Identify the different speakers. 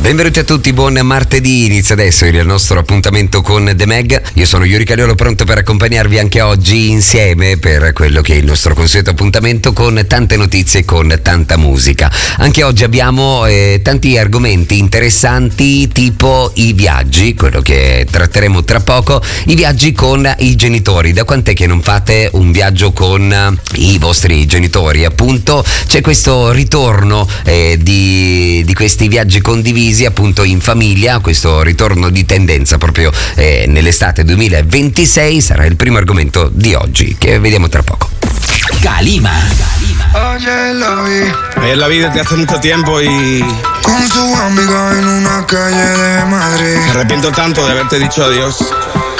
Speaker 1: Benvenuti a tutti, buon martedì, inizia adesso il nostro appuntamento con The Mag. Io sono Yuri Caliolo, pronto per accompagnarvi anche oggi insieme per quello che è il nostro consueto appuntamento con tante notizie e con tanta musica. Anche oggi abbiamo tanti argomenti interessanti, tipo i viaggi, quello che tratteremo tra poco, i viaggi con i genitori. Da quant'è che non fate un viaggio con i vostri genitori? Appunto c'è questo ritorno di questi viaggi condivisi appunto in famiglia, questo ritorno di tendenza proprio nell'estate 2026 sarà il primo argomento di oggi che vediamo tra poco.
Speaker 2: Calima.
Speaker 3: Ayer la vi
Speaker 4: la vi desde hace mucho tiempo y
Speaker 3: con su amiga en una calle de Madrid.
Speaker 4: me arrepiento tanto de haberte dicho adiós.